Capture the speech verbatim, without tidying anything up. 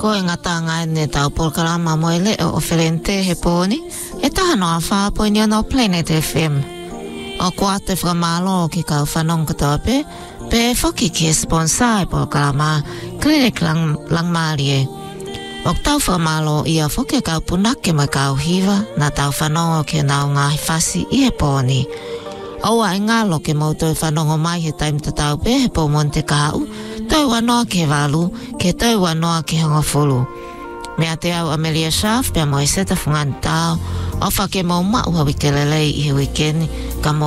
Ko e ngata ngai ne tau polkarama moele o oferente he pōni. E taha noa wha po ni ono Planet F M. O kua te whamalo ki kau whanong katoa pe. Pe whaki ki e sponsor e polkarama Clinic lang, lang Marie. O tau whamalo ia whoke kau punake mai kau hiva. Na tau whanongo ke nau ngahi whasi i he pōni. Oua e ngalo ke mauto e whanongo mai he taim tatau pe he po monte kau. Tau wanoa ke walu, ke tau wanoa ke honga fulu. Mea te au Amelia Schaaf, pia mo e seta whungani tau, o whake mau mau hawi ke lelei i he wikeni,